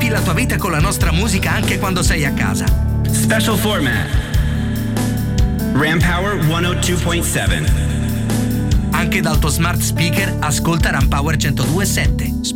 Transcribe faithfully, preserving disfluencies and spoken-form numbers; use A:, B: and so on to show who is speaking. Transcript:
A: Vivi la tua vita con la nostra musica anche quando sei a casa.
B: Special format. Ram Power centodue point seven.
A: Anche dal tuo smart speaker ascolta Ram Power centodue point sette.